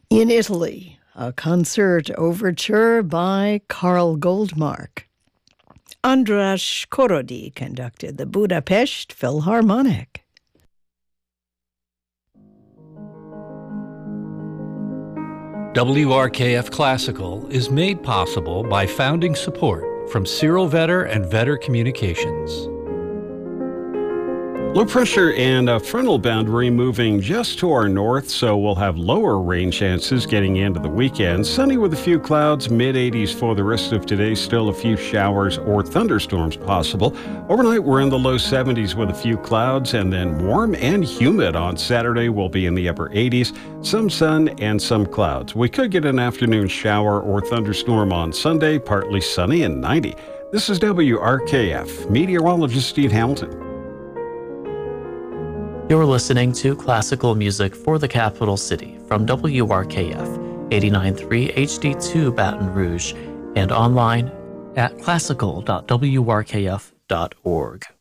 In Italy, a concert overture by Karl Goldmark. András Korody conducted the Budapest Philharmonic. WRKF Classical is made possible by founding support from Cyril Vetter and Vetter Communications. Low pressure and a frontal boundary moving just to our north, so we'll have lower rain chances getting into the weekend. Sunny with a few clouds, mid-80s for the rest of today. Still a few showers or thunderstorms possible. Overnight, we're in the low 70s with a few clouds, and then warm and humid on Saturday. We'll be in the upper 80s. Some sun and some clouds. We could get an afternoon shower or thunderstorm on Sunday, partly sunny and 90. This is WRKF. Meteorologist Steve Hamilton. You're listening to classical music for the capital city from WRKF 89.3 HD2 Baton Rouge and online at classical.wrkf.org.